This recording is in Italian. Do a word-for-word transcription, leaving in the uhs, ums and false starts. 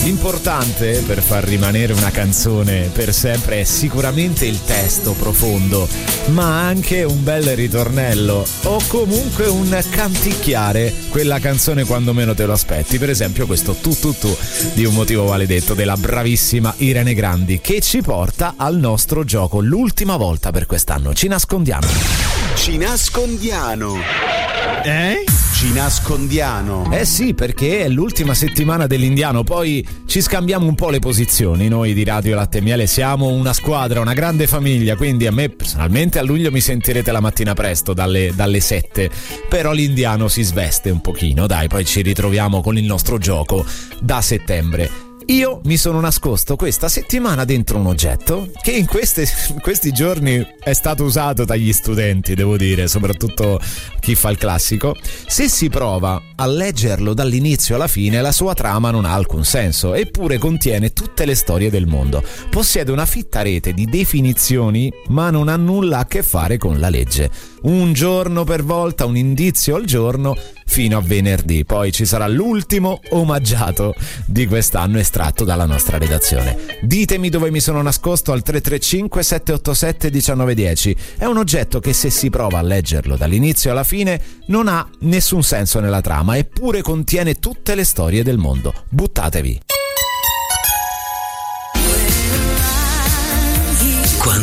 L'importante per far rimanere una canzone per sempre è sicuramente il testo profondo, ma anche un bel ritornello o comunque un canticchiare quella canzone quando meno te lo aspetti. Per esempio questo Tu Tu Tu di Un motivo maledetto della bravissima Irene Grandi, che ci porta al nostro gioco l'ultima volta per quest'anno. Ci nascondiamo. Ci nascondiamo. Eh? Ci nascondiamo. Eh sì, perché è l'ultima settimana dell'Indiano, poi ci scambiamo un po' le posizioni. Noi di Radio Latte e Miele siamo una squadra, una grande famiglia, quindi a me personalmente a luglio mi sentirete la mattina presto dalle, dalle sette, però l'Indiano si sveste un pochino, dai, poi ci ritroviamo con il nostro gioco da settembre. Io mi sono nascosto questa settimana dentro un oggetto che in, queste, in questi giorni è stato usato dagli studenti, devo dire, soprattutto chi fa il classico. Se si prova a leggerlo dall'inizio alla fine, la sua trama non ha alcun senso, eppure contiene tutte le storie del mondo. Possiede una fitta rete di definizioni, ma non ha nulla a che fare con la legge. Un giorno per volta, un indizio al giorno, fino a venerdì. Poi ci sarà l'ultimo omaggiato di quest'anno estratto dalla nostra redazione. Ditemi dove mi sono nascosto al tre tre cinque sette otto sette uno nove uno zero. È un oggetto che, se si prova a leggerlo dall'inizio alla fine, non ha nessun senso nella trama, eppure contiene tutte le storie del mondo. Buttatevi.